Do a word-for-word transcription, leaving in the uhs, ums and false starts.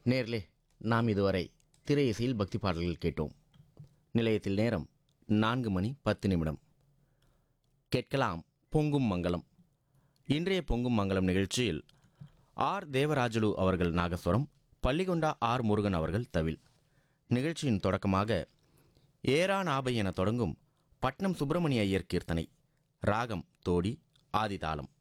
நேர்களே, நாம் இதுவரை திரை இசையில் பக்தி பாடல்கள் கேட்டோம். நிலையத்தில் நேரம் நான்கு மணி பத்து நிமிடம். கேட்கலாம் பொங்கும் மங்களம். இன்றைய பொங்கும் மங்களம் நிகழ்ச்சியில் ஆர் தேவராஜலு அவர்கள் நாகஸ்வரம், பள்ளிகொண்டா ஆர் முருகன் அவர்கள் தவில். நிகழ்ச்சியின் தொடக்கமாக ஏரா நாபை என தொடங்கும் பட்னம் சுப்பிரமணிய ஐயர் கீர்த்தனை, ராகம் தோடி, ஆதிதாளம்.